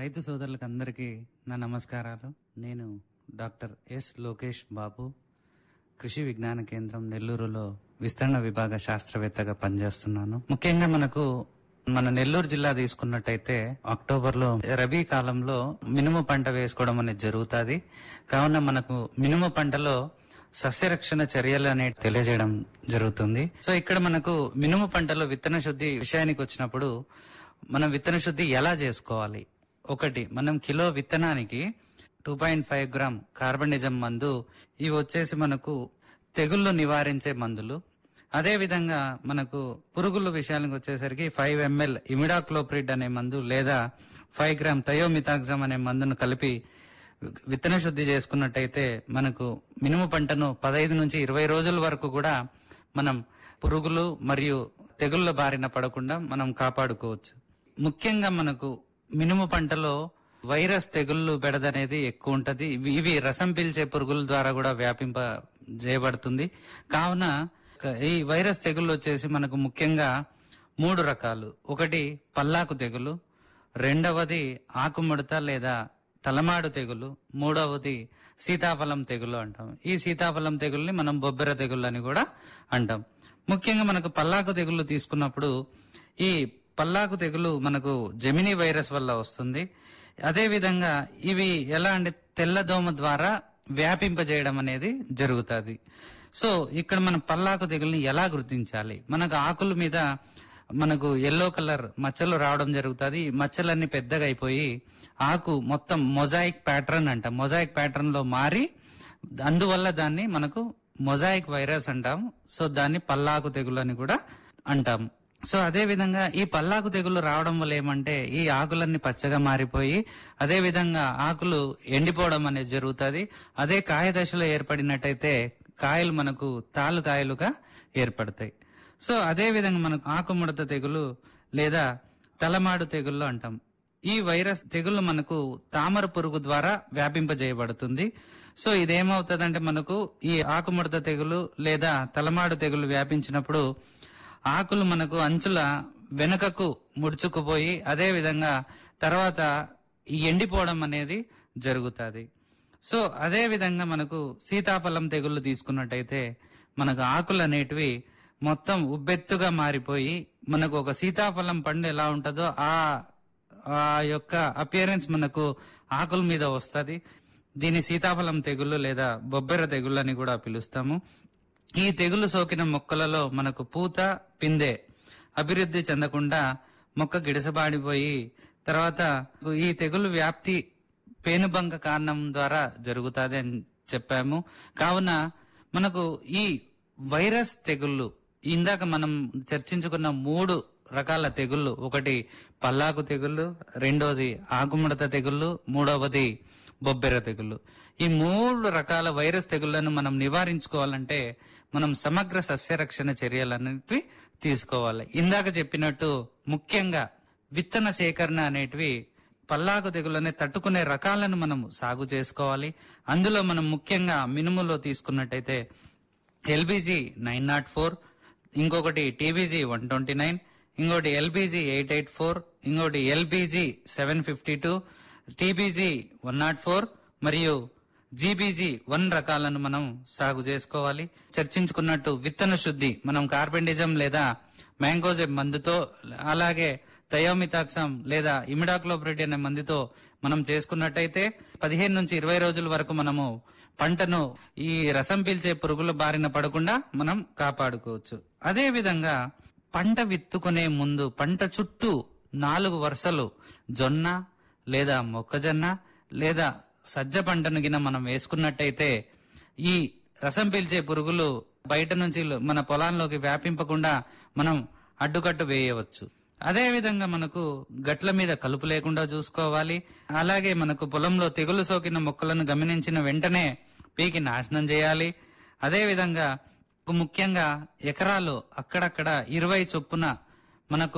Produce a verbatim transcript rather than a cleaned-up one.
రైతు సోదరులకు అందరికీ నా నమస్కారాలు. నేను డాక్టర్ ఎస్ లోకేష్ బాబు, కృషి విజ్ఞాన కేంద్రం నెల్లూరులో విస్తరణ విభాగ శాస్త్రవేత్తగా పనిచేస్తున్నాను. ముఖ్యంగా మనకు మన నెల్లూరు జిల్లా తీసుకున్నట్టయితే అక్టోబర్ లో రబీ కాలంలో మినుము పంట వేసుకోవడం అనేది జరుగుతుంది. కావున మనకు మినుము పంటలో సస్యరక్షణ చర్యలు అనేవి తెలియజేయడం జరుగుతుంది. సో ఇక్కడ మనకు మినుము పంటలో విత్తన శుద్ధి విషయానికి వచ్చినప్పుడు మనం విత్తన శుద్ధి ఎలా చేసుకోవాలి? ఒకటి, మనం కిలో విత్తనానికి టూ పాయింట్ ఫైవ్ గ్రామ్ కార్బనిజం మందు, ఇవి వచ్చేసి మనకు తెగుళ్లు నివారించే మందులు. అదే విధంగా మనకు పురుగుల విషయానికి వచ్చేసరికి ఫైవ్ ఎంఎల్ ఇమిడాక్లోప్రిడ్ అనే మందు లేదా ఫైవ్ గ్రామ్ థయోమితాక్సమ్ అనే మందును కలిపి విత్తన శుద్ధి చేసుకున్నట్టయితే మనకు మినుము పంటను పదహైదు నుంచి ఇరవై రోజుల వరకు కూడా మనం పురుగులు మరియు తెగుళ్ల బారిన పడకుండా మనం కాపాడుకోవచ్చు. ముఖ్యంగా మనకు మినుము పంటలో వైరస్ తెగుళ్లు బెడదనేది ఎక్కువ ఉంటది. ఇవి రసం పీల్చే పురుగుల ద్వారా కూడా వ్యాపింప చేయబడుతుంది. కావున ఈ వైరస్ తెగుళ్ళు వచ్చేసి మనకు ముఖ్యంగా మూడు రకాలు. ఒకటి పల్లాకు తెగులు, రెండవది ఆకుముడత లేదా తలమాడు తెగులు, మూడవది సీతాఫలం తెగులు అంటాం. ఈ సీతాఫలం తెగుల్ని మనం బొబ్బెర తెగుళ్ళు అని కూడా అంటాం. ముఖ్యంగా మనకు పల్లాకు తెగుళ్ళు తీసుకున్నప్పుడు ఈ పల్లాకు తెగులు మనకు జెమినీ వైరస్ వల్ల వస్తుంది. అదే విధంగా ఇవి ఎలా అంటే తెల్లదోమ ద్వారా వ్యాపింపజేయడం అనేది జరుగుతుంది. సో ఇక్కడ మనం పల్లాకు తెగుల్ని ఎలా గుర్తించాలి? మనకు ఆకుల మీద మనకు ఎల్లో కలర్ మచ్చలు రావడం జరుగుతుంది. మచ్చలన్నీ పెద్దగా అయిపోయి ఆకు మొత్తం మొజాయిక్ ప్యాటర్న్ అంట మొజాయిక్ ప్యాటర్న్ లో మారి అందువల్ల దాన్ని మనకు మొజాయిక్ వైరస్ అంటాం. సో దాన్ని పల్లాకు తెగులు అని కూడా అంటాం. సో అదే విధంగా ఈ పల్లాకు తెగులు రావడం వల్ల ఏమంటే ఈ ఆకులన్నీ పచ్చగా మారిపోయి అదే విధంగా ఆకులు ఎండిపోవడం అనేది జరుగుతుంది. అదే కాయ దశలో ఏర్పడినట్టయితే కాయలు మనకు తాలు కాయలుగా ఏర్పడతాయి. సో అదే విధంగా మనకు ఆకుముడత తెగులు లేదా తలమాడు తెగుళ్ళు అంటాం. ఈ వైరస్ తెగులు మనకు తామర పురుగు ద్వారా వ్యాపింపజేయబడుతుంది. సో ఇదేమవుతుందంటే మనకు ఈ ఆకుముడత తెగులు లేదా తలమాడు తెగులు వ్యాపించినప్పుడు ఆకులు మనకు అంచుల వెనుకకు ముడుచుకుపోయి అదే విధంగా తర్వాత ఈ ఎండిపోవడం అనేది జరుగుతుంది. సో అదే విధంగా మనకు సీతాఫలం తెగుళ్ళు తీసుకున్నట్టయితే మనకు ఆకులు అనేటివి మొత్తం ఉబ్బెత్తుగా మారిపోయి మనకు ఒక సీతాఫలం పండు ఎలా ఉంటుందో ఆ ఆ యొక్క అపియరెన్స్ మనకు ఆకుల మీద వస్తుంది. దీని సీతాఫలం తెగుళ్ళు లేదా బొబ్బెర తెగుళ్ళు అని కూడా పిలుస్తాము. ఈ తెగులు సోకిన మొక్కలలో మనకు పూత పిందె అభివృద్ధి చెందకుండా మొక్క గిడసబాడిపోయి తర్వాత ఈ తెగులు వ్యాప్తి పేనుబంక కారణం ద్వారా జరుగుతుంది అని చెప్పాము. కావున మనకు ఈ వైరస్ తెగుళ్ళు ఇందాక మనం చర్చించుకున్న మూడు రకాల తెగుళ్ళు, ఒకటి పల్లాకు తెగుళ్ళు, రెండోది ఆకుముడత తెగుళ్ళు, మూడవది బొబ్బెర తెగుళ్ళు. ఈ మూడు రకాల వైరస్ తెగుళ్లను మనం నివారించుకోవాలంటే మనం సమగ్ర సస్యరక్షణ చర్యలన్నిటివి తీసుకోవాలి. ఇందాక చెప్పినట్టు ముఖ్యంగా విత్తన సేకరణ అనేటివి పల్లాకు తెగులనే తట్టుకునే రకాలను మనం సాగు చేసుకోవాలి. అందులో మనం ముఖ్యంగా మినుములో తీసుకున్నట్టయితే ఎల్బీజీ నైన్ నాట్ ఫోర్, ఇంకొకటి టీబీజీ వన్ ట్వంటీ నైన్, ఇంకోటి ఎల్బీజీ ఎయిట్ ఎయిట్ ఫోర్, ఇంకోటి LBG seven fifty two, TBG one not four మరియు జీబీజీ వన్ రకాలను మనం సాగు చేసుకోవాలి. చర్చించుకున్నట్టు విత్తన శుద్ధి మనం కార్బెండిజం లేదా మ్యాంగోజెబ్ మందుతో అలాగే థయోమితాక్సమ్ లేదా ఇమిడాక్లోప్రిడ్ అనే మందుతో మనం చేసుకున్నట్టయితే పదిహేను నుంచి ఇరవై రోజుల వరకు మనము పంటను ఈ రసం పీల్చే పురుగుల బారిన పడకుండా మనం కాపాడుకోవచ్చు. అదే విధంగా పంట విత్తుకునే ముందు పంట చుట్టూ నాలుగు వరుసలు జొన్న లేదా మొక్కజొన్న లేదా సజ్జ పంటను గిన మనం వేసుకున్నట్టయితే ఈ రసం పీల్చే పురుగులు బయట నుంచి మన పొలాల్లోకి వ్యాపింపకుండా మనం అడ్డుకట్టు వేయవచ్చు. అదే విధంగా మనకు గట్ల మీద కలుపు లేకుండా చూసుకోవాలి. అలాగే మనకు పొలంలో తెగులు సోకిన మొక్కలను గమనించిన వెంటనే పీకి నాశనం చేయాలి. అదే విధంగా ముఖ్యంగా ఎకరాలు అక్కడక్కడ ఇరవై చొప్పున మనకు